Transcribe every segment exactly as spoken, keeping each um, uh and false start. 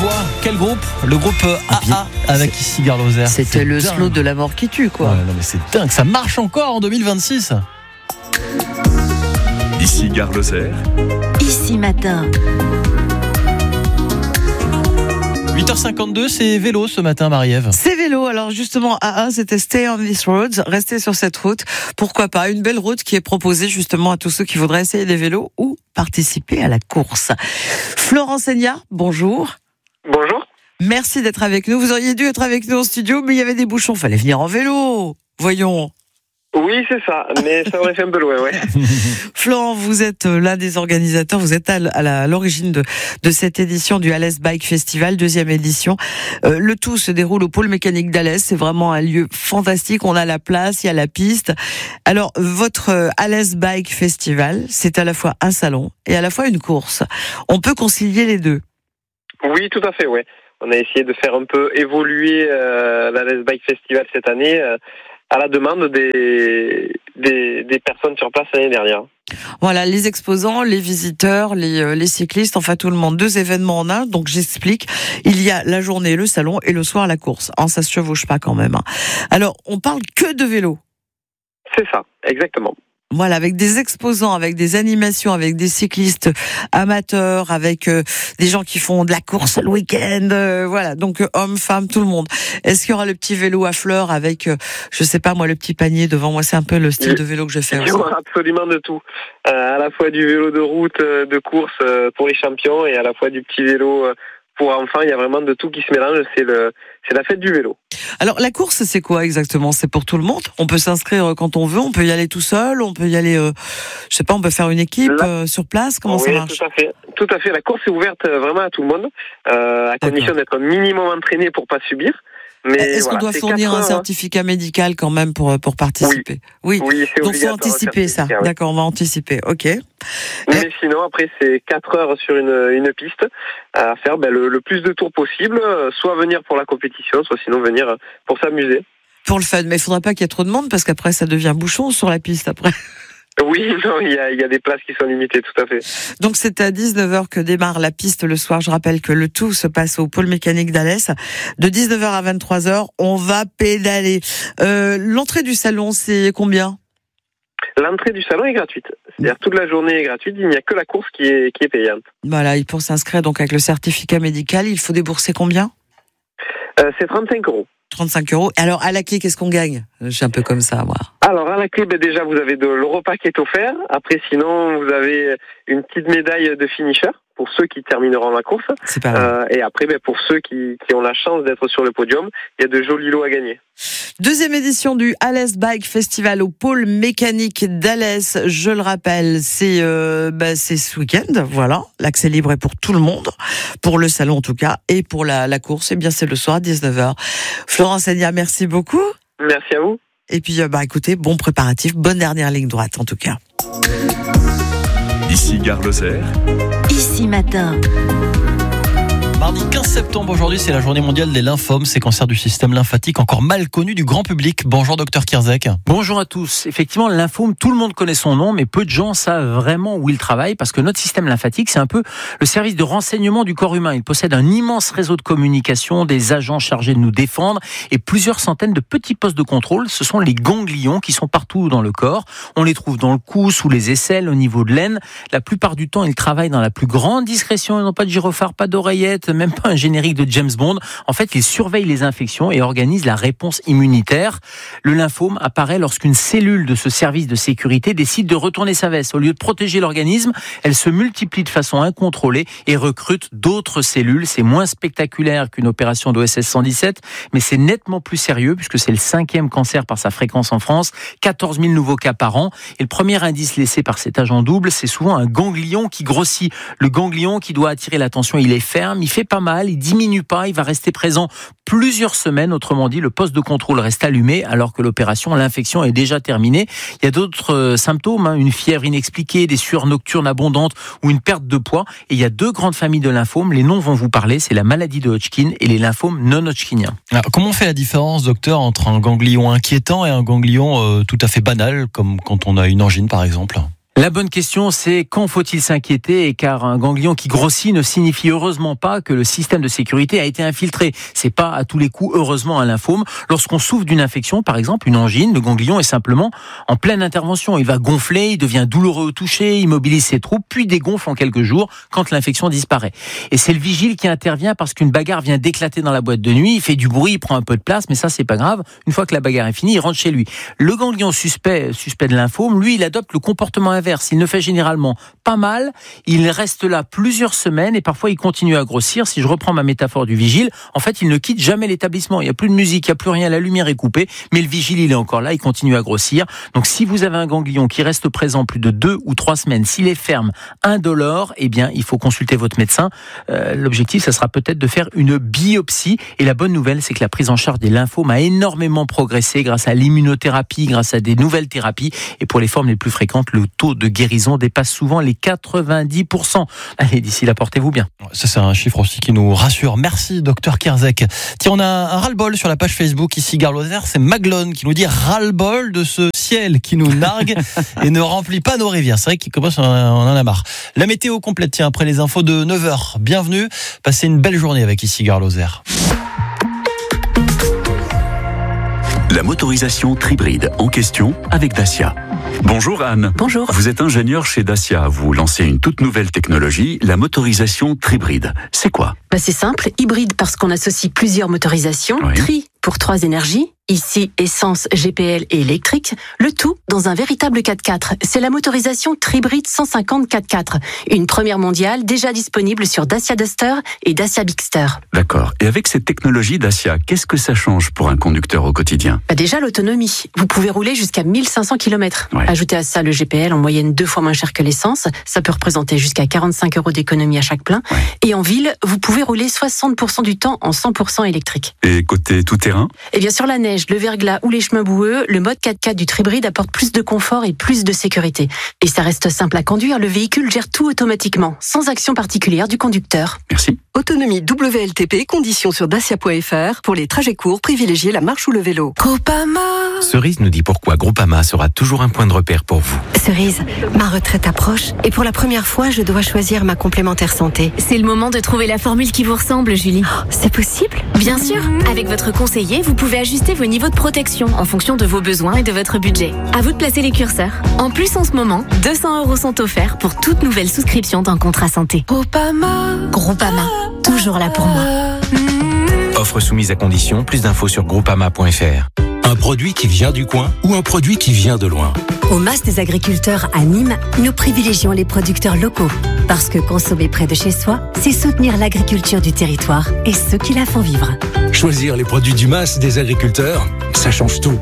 voix. Quel groupe ? Le groupe A A avec ici Gare Lozère. C'était le dingue. Slow de la mort qui tue, quoi. Ouais, non mais c'est dingue, ça marche encore en deux mille vingt-six. Ici Gare Lozère. Ici Matin. huit heures cinquante-deux, c'est vélo ce matin, Marie-Ève. C'est vélo, alors justement, A A, c'était Stay on this road, rester sur cette route. Pourquoi pas, une belle route qui est proposée justement à tous ceux qui voudraient essayer des vélos ou participer à la course. Florent Seigna, bonjour. Bonjour. Merci d'être avec nous. Vous auriez dû être avec nous en studio, mais il y avait des bouchons, fallait venir en vélo. Voyons. Oui, c'est ça, mais ça aurait fait un peu loin, ouais. Florent, vous êtes l'un des organisateurs, vous êtes à, la, à l'origine de, de cette édition du Alès Bike Festival, deuxième édition. Euh, le tout se déroule au pôle mécanique d'Alès, c'est vraiment un lieu fantastique, on a la place, il y a la piste. Alors, votre Alès Bike Festival, c'est à la fois un salon et à la fois une course. On peut concilier les deux. Oui, tout à fait, ouais. On a essayé de faire un peu évoluer euh, l'Alès Bike Festival cette année, euh, à la demande des, des, des personnes sur place l'année dernière. Voilà, les exposants, les visiteurs, les, les cyclistes, enfin tout le monde. Deux événements en un, donc j'explique. Il y a la journée, le salon et le soir la course. Hein, ça se chevauche pas quand même. Hein. Alors, on parle que de vélo. C'est ça, exactement. Voilà, avec des exposants, avec des animations, avec des cyclistes amateurs, avec euh, des gens qui font de la course le week-end, euh, voilà, donc euh, hommes, femmes, tout le monde. Est-ce qu'il y aura le petit vélo à fleurs avec, euh, je sais pas moi, le petit panier devant moi, c'est un peu le style de vélo que je fais. Il y aura absolument de tout, euh, à la fois du vélo de route, euh, de course euh, pour les champions et à la fois du petit vélo euh, pour enfants. Il y a vraiment de tout qui se mélange, c'est le, c'est la fête du vélo. Alors la course, c'est quoi exactement ? C'est pour tout le monde ? On peut s'inscrire quand on veut, on peut y aller tout seul, on peut y aller, euh, je sais pas, on peut faire une équipe La... euh, sur place. Comment oui, ça marche ? Tout à fait, tout à fait. La course est ouverte vraiment à tout le monde, euh, à condition d'être minimum entraîné pour pas subir. Mais Est-ce voilà, qu'on doit fournir un certificat médical quand même pour pour participer ? Oui, oui, oui c'est donc faut anticiper ça. Oui. D'accord, on va anticiper. Ok. Mais Et... sinon, après, c'est quatre heures sur une une piste à faire ben, le, le plus de tours possible, soit venir pour la compétition, soit sinon venir pour s'amuser. Pour le fun, mais il faudra pas qu'il y ait trop de monde parce qu'après ça devient bouchon sur la piste après. Oui, non, il y a, il y a des places qui sont limitées, tout à fait. Donc c'est à dix-neuf heures que démarre la piste le soir. Je rappelle que le tout se passe au pôle mécanique d'Alès. De dix-neuf heures à vingt-trois heures, on va pédaler. Euh, l'entrée du salon, c'est combien ? L'entrée du salon est gratuite. C'est-à-dire toute la journée est gratuite, il n'y a que la course qui est, qui est payante. Voilà, pour s'inscrire donc avec le certificat médical, il faut débourser combien ? euh, C'est trente-cinq euros. trente-cinq euros. Alors, à la clé, qu'est-ce qu'on gagne ? Je suis un peu comme ça, moi. Alors, à la clé, ben, déjà, vous avez de, le repas qui est offert. Après, sinon, vous avez une petite médaille de finisher pour ceux qui termineront la course. C'est pas euh, et après, ben, pour ceux qui, qui ont la chance d'être sur le podium, il y a de jolis lots à gagner. Deuxième édition du Alès Bike Festival au pôle mécanique d'Alès. Je le rappelle, c'est euh, bah, c'est ce week-end. Voilà, l'accès libre est pour tout le monde, pour le salon en tout cas, et pour la, la course, eh bien c'est le soir à dix-neuf heures. Florent Seigna, merci beaucoup. Merci à vous. Et puis, bah écoutez, bon préparatif, bonne dernière ligne droite en tout cas. Ici Gare Lozère. Ici Matin. Mardi quinze septembre, aujourd'hui, c'est la journée mondiale des lymphomes, ces cancers du système lymphatique encore mal connus du grand public. Bonjour, docteur Kierzek. Bonjour à tous. Effectivement, le lymphome, tout le monde connaît son nom, mais peu de gens savent vraiment où il travaille, parce que notre système lymphatique, c'est un peu le service de renseignement du corps humain. Il possède un immense réseau de communication, des agents chargés de nous défendre, et plusieurs centaines de petits postes de contrôle. Ce sont les ganglions qui sont partout dans le corps. On les trouve dans le cou, sous les aisselles, au niveau de l'aine. La plupart du temps, ils travaillent dans la plus grande discrétion. Ils n'ont pas de gyrophare, pas d'oreillette, même pas un générique de James Bond. En fait, ils surveillent les infections et organisent la réponse immunitaire. Le lymphome apparaît lorsqu'une cellule de ce service de sécurité décide de retourner sa veste. Au lieu de protéger l'organisme, elle se multiplie de façon incontrôlée et recrute d'autres cellules. C'est moins spectaculaire qu'une opération d'O S S cent dix-sept, mais c'est nettement plus sérieux puisque c'est le cinquième cancer par sa fréquence en France, quatorze mille nouveaux cas par an. Et le premier indice laissé par cet agent double, c'est souvent un ganglion qui grossit. Le ganglion qui doit attirer l'attention, il est ferme, il fait pas mal, il diminue pas, il va rester présent plusieurs semaines. Autrement dit, le poste de contrôle reste allumé alors que l'opération, l'infection est déjà terminée. Il y a d'autres euh, symptômes, hein, une fièvre inexpliquée, des sueurs nocturnes abondantes ou une perte de poids. Et il y a deux grandes familles de lymphomes. Les noms vont vous parler, c'est la maladie de Hodgkin et les lymphomes non hodgkiniens. Alors, comment on fait la différence, docteur, entre un ganglion inquiétant et un ganglion euh, tout à fait banal, comme quand on a une angine par exemple ? La bonne question, c'est quand faut-il s'inquiéter, car un ganglion qui grossit ne signifie heureusement pas que le système de sécurité a été infiltré. C'est pas à tous les coups heureusement un lymphome. Lorsqu'on souffre d'une infection, par exemple une angine, le ganglion est simplement en pleine intervention. Il va gonfler, il devient douloureux au toucher, immobilise ses troupes, puis dégonfle en quelques jours quand l'infection disparaît. Et c'est le vigile qui intervient parce qu'une bagarre vient d'éclater dans la boîte de nuit, il fait du bruit, il prend un peu de place, mais ça c'est pas grave. Une fois que la bagarre est finie, il rentre chez lui. Le ganglion suspect, suspect de lymphome, lui, il adopte le comportement inverse. Il ne fait généralement pas mal, il reste là plusieurs semaines et parfois il continue à grossir. Si je reprends ma métaphore du vigile, en fait il ne quitte jamais l'établissement. Il n'y a plus de musique, il n'y a plus rien, la lumière est coupée, mais le vigile il est encore là, il continue à grossir. Donc si vous avez un ganglion qui reste présent plus de deux ou trois semaines, s'il est ferme, indolore, eh bien il faut consulter votre médecin. Euh, l'objectif, ça sera peut-être de faire une biopsie. Et la bonne nouvelle, c'est que la prise en charge des lymphomes a énormément progressé grâce à l'immunothérapie, grâce à des nouvelles thérapies. Et pour les formes les plus fréquentes, le taux de guérison dépasse souvent les quatre-vingt-dix pour cent. Allez, d'ici là, portez-vous bien. Ça, c'est un chiffre aussi qui nous rassure. Merci, docteur Kerzek. Tiens, on a un ras-le-bol sur la page Facebook ici, Gare Lozère. C'est Maglone qui nous dit ras-le-bol de ce ciel qui nous nargue et ne remplit pas nos rivières. C'est vrai qu'il commence, on en a marre. La météo complète, tiens, après les infos de neuf heures. Bienvenue. Passez une belle journée avec ici, Gare Lozère. La motorisation Tribride en question avec Dacia. Bonjour Anne. Bonjour. Vous êtes ingénieur chez Dacia. Vous lancez une toute nouvelle technologie, la motorisation Tribride. C'est quoi ? Bah c'est simple, hybride parce qu'on associe plusieurs motorisations, Oui. tri pour trois énergies, ici essence, G P L et électrique, le tout dans un véritable quatre-quatre. C'est la motorisation Tribride cent cinquante quatre-quatre, une première mondiale déjà disponible sur Dacia Duster et Dacia Bigster. D'accord. Et avec cette technologie Dacia, qu'est-ce que ça change pour un conducteur au quotidien ? Bah déjà l'autonomie, vous pouvez rouler jusqu'à mille cinq cents kilomètres. Ouais. Ajoutez à ça le G P L en moyenne deux fois moins cher que l'essence, ça peut représenter jusqu'à quarante-cinq euros d'économie à chaque plein. Ouais. Et en ville, vous pouvez rouler soixante pour cent du temps en cent pour cent électrique. Et côté tout-terrain ? Et bien sur la neige, le verglas ou les chemins boueux, le mode quatre-quatre du Tribride apporte plus de confort et plus de sécurité. Et ça reste simple à conduire, le véhicule gère tout automatiquement, sans action particulière du conducteur. Merci. Autonomie W L T P, conditions sur dacia point f r. Pour les trajets courts, privilégiez la marche ou le vélo. Groupama. Cerise nous dit pourquoi Groupama sera toujours un point de repère pour vous. Cerise, ma retraite approche et pour la première fois, je dois choisir ma complémentaire santé. C'est le moment de trouver la formule qui vous ressemble, Julie. Oh, c'est possible ? Bien sûr. Avec votre conseiller, vous pouvez ajuster vos niveaux de protection en fonction de vos besoins et de votre budget. À vous de placer les curseurs. En plus, en ce moment, deux cents euros sont offerts pour toute nouvelle souscription d'un contrat santé. Groupama. Groupama. Toujours là pour moi. Offre soumise à condition, plus d'infos sur groupama point f r. Un produit qui vient du coin ou un produit qui vient de loin ? Au Mas des agriculteurs à Nîmes, nous privilégions les producteurs locaux. Parce que consommer près de chez soi, c'est soutenir l'agriculture du territoire et ceux qui la font vivre. Choisir les produits du Mas des agriculteurs, ça change tout.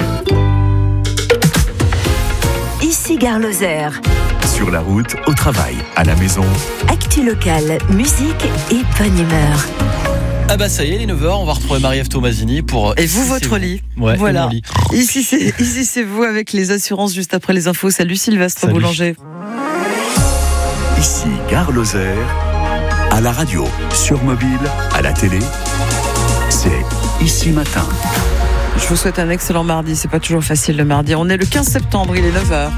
Ici Gare Lozère. Sur la route, au travail, à la maison. Actu locale, musique et bonne humeur. Ah bah ça y est, il est neuf heures, on va retrouver Marie-Ève Thomasini pour... Et vous, votre lit. Ouais, voilà. et mon lit. Ici, c'est, ici, c'est vous avec les assurances juste après les infos. Salut Sylvestre Salut. Boulanger. Ici Gare Lozère, à la radio, sur mobile, à la télé. C'est Ici Matin. Je vous souhaite un excellent mardi. C'est pas toujours facile le mardi. On est le quinze septembre, il est neuf heures.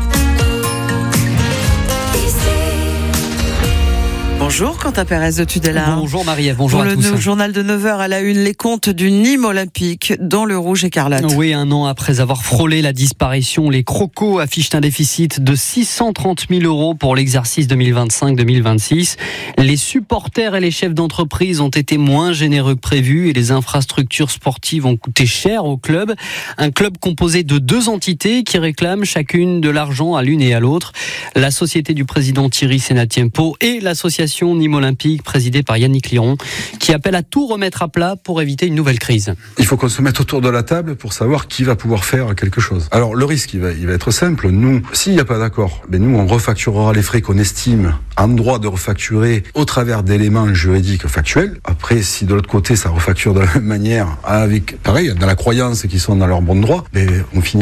Bonjour Quentin Pérez de Tudela. Bonjour Marie-Ève, bonjour Pour à le tous. le journal de neuf heures à la une, les comptes du Nîmes Olympique dans le rouge écarlate. Oui, un an après avoir frôlé la disparition, les Crocos affichent un déficit de six cent trente mille euros pour l'exercice deux mille vingt-cinq deux mille vingt-six. Les supporters et les chefs d'entreprise ont été moins généreux que prévu et les infrastructures sportives ont coûté cher au club. Un club composé de deux entités qui réclament chacune de l'argent à l'une et à l'autre. La société du président Thierry Sénatiempo et l'association Nîmes Olympique présidée par Yannick Liron qui appelle à tout remettre à plat pour éviter une nouvelle crise. Il faut qu'on se mette autour de la table pour savoir qui va pouvoir faire quelque chose. Alors le risque, il va, il va être simple. Nous, s'il n'y a pas d'accord, ben nous on refacturera les frais qu'on estime en droit de refacturer au travers d'éléments juridiques factuels. Après, si de l'autre côté ça refacture de la même manière, avec pareil, dans la croyance qu'ils sont dans leur bon droit, ben on finira où ?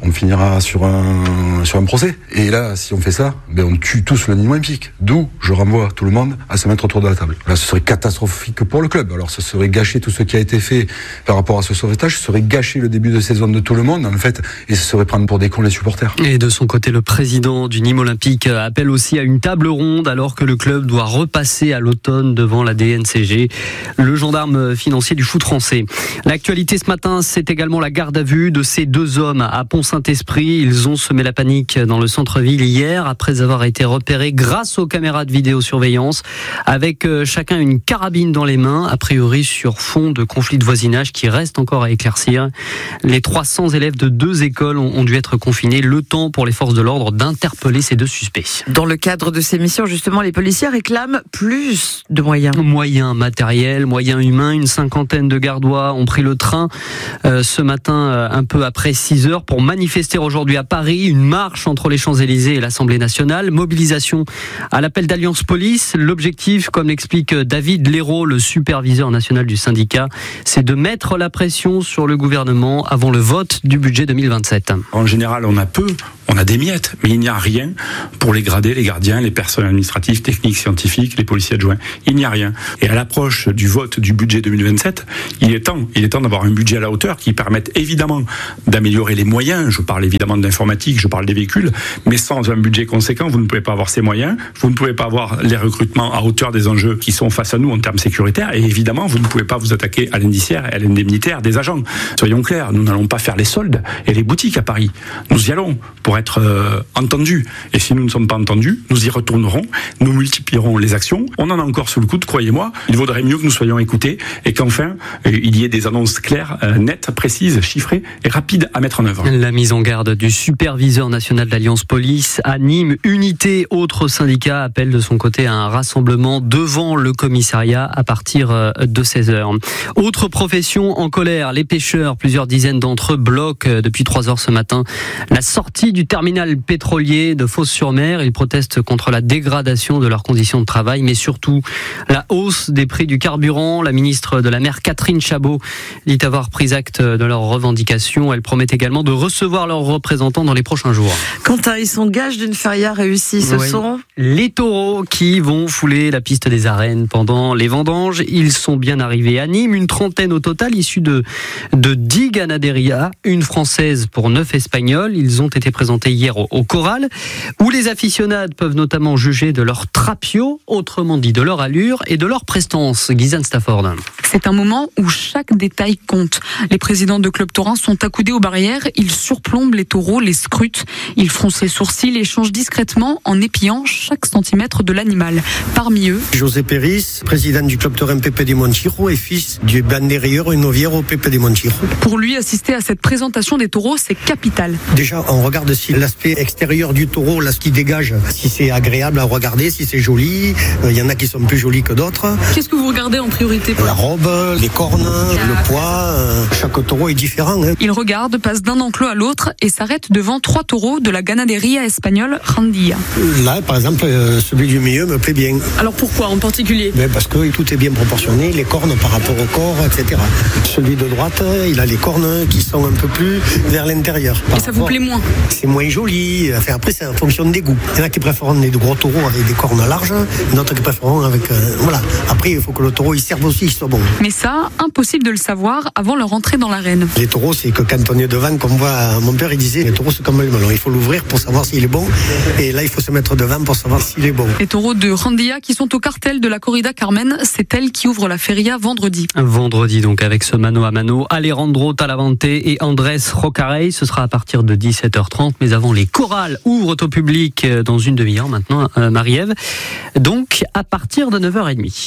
on finira sur un, sur un procès. Et là, si on fait ça, ben on tue tous le niveau olympique. D'où je renvoie tout le monde à se mettre autour de la table. Là, ce serait catastrophique pour le club. Alors, ce serait gâcher tout ce qui a été fait par rapport à ce sauvetage, ce serait gâcher le début de saison de tout le monde, en fait, et ce serait prendre pour des cons les supporters. Et de son côté, le président du Nîmes Olympique appelle aussi à une table ronde alors que le club doit repasser à l'automne devant la D N C G, le gendarme financier du foot français. L'actualité ce matin, c'est également la garde à vue de ces deux hommes à Pont-Saint-Esprit. Ils ont semé la panique dans le centre-ville hier après avoir été repérés grâce aux caméras de vidéosurveillance avec chacun une carabine dans les mains, a priori sur fond de conflit de voisinage qui reste encore à éclaircir. Les trois cents élèves de deux écoles ont dû être confinés, le temps pour les forces de l'ordre d'interpeller ces deux suspects. Dans le cadre de ces missions, justement, les policiers réclament plus de moyens. Moyens matériels, moyens humains. Une cinquantaine de gardois ont pris le train euh, ce matin, euh, un peu après six heures, pour manifester aujourd'hui à Paris. Une marche entre les Champs-Élysées et l'Assemblée nationale. Mobilisation à l'appel d'Alliance Police. L'objectif, comme l'explique David Léraud, le superviseur national du syndicat, c'est de mettre la pression sur le gouvernement avant le vote du budget deux mille vingt-sept. En général, on a peu, on a des miettes, mais il n'y a rien pour les gradés, les gardiens, les personnes administratives, techniques, scientifiques, les policiers adjoints. Il n'y a rien. Et à l'approche du vote du budget deux mille vingt-sept, il est temps, il est temps d'avoir un budget à la hauteur qui permette évidemment d'améliorer les moyens. Je parle évidemment de l'informatique, je parle des véhicules, mais sans un budget conséquent, vous ne pouvez pas avoir ces moyens, vous ne pouvez pas avoir les recrutements à hauteur des enjeux qui sont face à nous en termes sécuritaires, et évidemment, vous ne pouvez pas vous attaquer à l'indiciaire et à l'indemnitaire des agents. Soyons clairs, nous n'allons pas faire les soldes et les boutiques à Paris. Nous y allons pour être euh, entendus. Et si nous ne sommes pas entendus, nous y retournerons, nous multiplierons les actions. On en a encore sous le coude, croyez-moi. Il vaudrait mieux que nous soyons écoutés et qu'enfin, euh, il y ait des annonces claires, euh, nettes, précises, chiffrées et rapides à mettre en œuvre. La mise en garde du superviseur national d'Alliance Police à Nîmes. Unité, autre syndicat, appelle de son côté à un rassemblement devant le commissariat à partir de seize heures. Autre profession en colère, les pêcheurs. Plusieurs dizaines d'entre eux bloquent depuis trois heures ce matin la sortie du terminal pétrolier de Fos-sur-Mer. Ils protestent contre la dégradation de leurs conditions de travail, mais surtout la hausse des prix du carburant. La ministre de la Mer, Catherine Chabot, dit avoir pris acte de leurs revendications. Elle promet également de recevoir leurs représentants dans les prochains jours. Quentin, ils sont gages d'une feria réussie. Ce oui. sont les taureaux qui vont fouler la piste des arènes pendant les vendanges. Ils sont bien arrivés à Nîmes, une trentaine au total, issus de, de dix ganaderías, une française pour neuf espagnols. Ils ont été présentés hier au, au Corral, où les aficionades peuvent notamment juger de leur trapio, autrement dit de leur allure et de leur prestance. Guysanne Stafford. C'est un moment où chaque détail compte. Les présidents de clubs taurins sont accoudés aux barrières, ils surplombent les taureaux, les scrutent, ils froncent les sourcils et changent discrètement en épiant chaque centimètre de l'animal. Parmi eux, José Péris, président du club taurin Pepe de Montijo et fils du banderillero et noviero Pepe de Montijo. Pour lui, assister à cette présentation des taureaux, c'est capital. Déjà, on regarde si l'aspect extérieur du taureau, là, ce qui dégage, si c'est agréable à regarder, si c'est joli. Il euh, y en a qui sont plus jolis que d'autres. Qu'est-ce que vous regardez en priorité ? La robe, les cornes, le poids. Euh, chaque taureau est différent. Hein. Il regarde, passe d'un enclos à l'autre et s'arrête devant trois taureaux de la ganadería espagnole Jandilla. Là, par exemple, euh, celui du milieu me plaît bien. Alors pourquoi en particulier ? Ben parce que tout est bien proportionné, les cornes par rapport au corps, et cetera. Celui de droite, il a les cornes qui sont un peu plus vers l'intérieur. Et ça vous plaît moins ? C'est moins joli. Enfin, après, c'est en fonction des goûts. Il y en a qui préfèrent des gros taureaux avec des cornes larges, et d'autres qui préfèrent avec... Euh, voilà. Après, il faut que le taureau, il serve aussi, il soit bon. Mais ça, impossible de le savoir avant leur entrée dans l'arène. Les taureaux, c'est que quand on est devant, comme voit mon père, il disait, les taureaux, c'est comme le melon. Il faut l'ouvrir pour savoir s'il est bon. Et là, il faut se mettre devant pour savoir s'il est bon. Les taureaux de Jandilla qui sont au cartel de la corrida Carmen, c'est elle qui ouvre la feria vendredi. Vendredi, donc, avec ce mano à mano, Alejandro Talavante et Andrés Rocarey. Ce sera à partir de dix-sept heures trente. Mais avant, les chorales ouvrent au public dans une demi-heure maintenant, euh, Marie-Ève. Donc, à partir de neuf heures trente.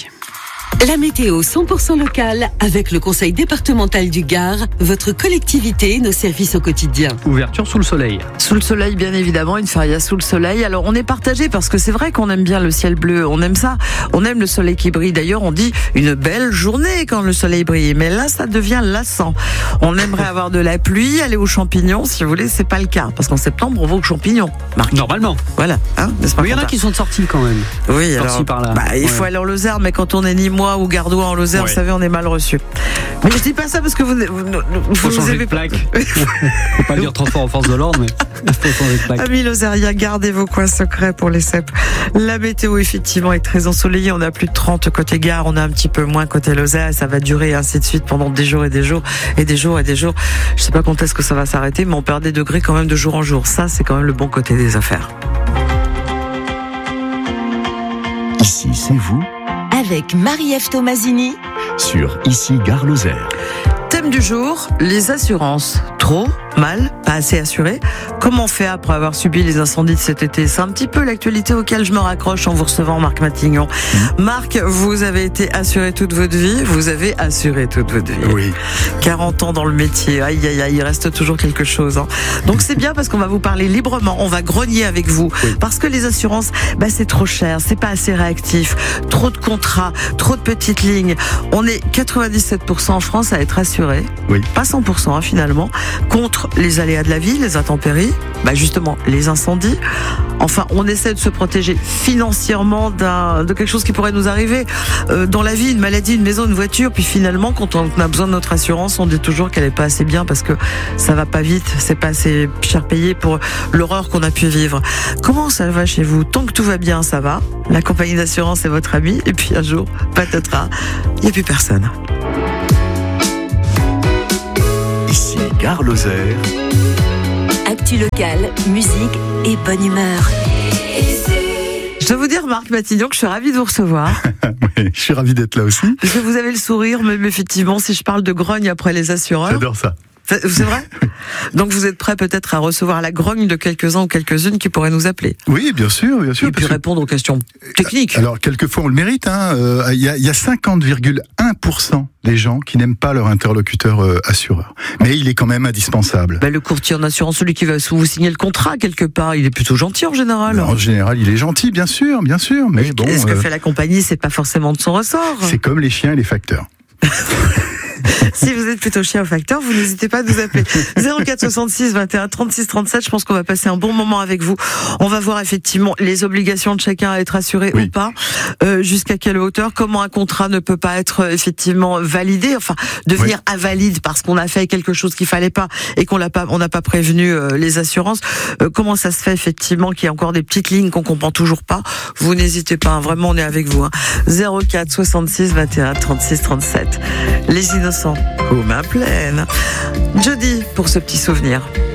La météo cent pour cent locale avec le conseil départemental du Gard, votre collectivité, nos services au quotidien. Ouverture sous le soleil. Sous le soleil, bien évidemment, une feria sous le soleil. Alors, on est partagé parce que c'est vrai qu'on aime bien le ciel bleu, on aime ça. On aime le soleil qui brille. D'ailleurs, on dit une belle journée quand le soleil brille. Mais là, ça devient lassant. On aimerait avoir de la pluie, aller aux champignons. Si vous voulez, c'est pas le cas. Parce qu'en septembre, on va aux champignons. Marc. Normalement. Voilà. Hein, oui, il y en a qui sont sortis quand même. Oui, sortis alors, par là. Bah, il ouais. faut aller en Lozère, mais quand on est Nîmois, Gardois ou Gardois en Lozère, Ouais. vous savez, on est mal reçu. Mais je dis pas ça parce que vous, vous, vous, Faut vous changer aimez de plaque. Faut pas le dire trop fort en force de l'ordre, mais faut changer de plaque. Amis Lozériens, gardez vos coins secrets pour les cèpes. La météo, effectivement, est très ensoleillée. On a plus de trente côté gare, on a un petit peu moins côté Lozère. Ça va durer ainsi de suite pendant des jours et des jours et des jours et des jours. Je sais pas quand est-ce que ça va s'arrêter, mais on perd des degrés quand même de jour en jour. Ça, c'est quand même le bon côté des affaires. Ici, c'est vous, Avec Marie-Ève Tomasini sur Ici Gare Lozère. Thème du jour, les assurances. Trop, mal, pas assez assuré. Comment on fait après avoir subi les incendies de cet été? C'est un petit peu l'actualité auquel je me raccroche en vous recevant Marc Matignon. Mmh. Marc, vous avez été assuré toute votre vie, vous avez assuré toute votre vie. Oui. quarante ans dans le métier, aïe aïe aïe, il reste toujours quelque chose. Hein. Donc c'est bien parce qu'on va vous parler librement, on va grogner avec vous. Oui. Parce que les assurances, bah, c'est trop cher, c'est pas assez réactif, trop de contrats, trop de petites lignes. On est quatre-vingt-dix-sept pour cent en France à être assuré, oui. Pas cent pour cent hein, finalement, contre les aléas de la vie, les intempéries, bah justement les incendies. Enfin, on essaie de se protéger financièrement d'un, de quelque chose qui pourrait nous arriver euh, dans la vie, une maladie, une maison, une voiture. Puis finalement, quand on a besoin de notre assurance, on dit toujours qu'elle est pas assez bien parce que ça va pas vite, c'est pas assez cher payé pour l'horreur qu'on a pu vivre. Comment ça va chez vous? Tant que tout va bien, ça va. La compagnie d'assurance est votre ami. Et puis un jour, patatras, il n'y a plus personne. Ici Gare Lozère. Actu locale, musique et bonne humeur. Je dois vous dire, Marc Matignon, que je suis ravie de vous recevoir. Oui, je suis ravi d'être là aussi. Parce que vous avez le sourire, mais effectivement, si je parle de grogne après les assureurs... J'adore ça. C'est vrai? Donc vous êtes prêt peut-être à recevoir la grogne de quelques-uns ou quelques-unes qui pourraient nous appeler? Oui, bien sûr, bien sûr. Et puis répondre aux questions techniques. Alors, quelquefois, on le mérite. Hein. Euh, il y a, il y a cinquante virgule un pour cent des gens qui n'aiment pas leur interlocuteur euh, assureur. Mais il est quand même indispensable. Ben, le courtier en assurance, celui qui va vous signer le contrat quelque part, il est plutôt gentil en général. En général, il est gentil, bien sûr, bien sûr. Mais bon. Est-ce que euh, fait la compagnie, c'est pas forcément de son ressort? C'est comme les chiens et les facteurs. Si vous êtes plutôt chien au facteur, vous n'hésitez pas à nous appeler. zéro quatre soixante-six vingt et un trente-six trente-sept. Je pense qu'on va passer un bon moment avec vous. On va voir effectivement les obligations de chacun à être assuré oui. ou pas, euh, jusqu'à quelle hauteur, comment un contrat ne peut pas être effectivement validé, enfin devenir oui. invalide parce qu'on a fait quelque chose qu'il fallait pas et qu'on l'a pas, on n'a pas prévenu euh, les assurances. Euh, comment ça se fait effectivement qu'il y a encore des petites lignes qu'on comprend toujours pas? Vous n'hésitez pas, hein, vraiment on est avec vous. Hein. zéro quatre soixante-six vingt et un trente-six trente-sept. Les innocents aux mains pleines. Jody pour ce petit souvenir.